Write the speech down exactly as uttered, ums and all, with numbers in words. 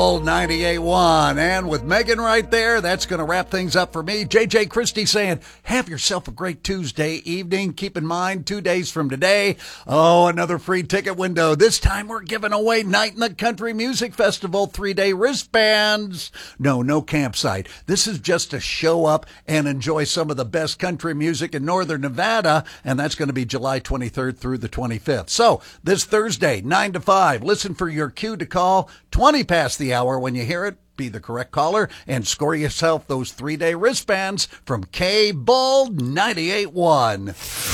Old ninety-eight point one. And with Megan right there, that's going to wrap things up for me. J J Christie saying, have yourself a great Tuesday evening. Keep in mind, two days from today, oh, another free ticket window. This time we're giving away Night in the Country Music Festival three-day wristbands. No, no campsite. This is just to show up and enjoy some of the best country music in northern Nevada, and that's going to be July twenty-third through the twenty-fifth. So, this Thursday, nine to five, listen for your cue to call twenty past the hour. When you hear it, be the correct caller and score yourself those three-day wristbands from K-Bull ninety-eight point one.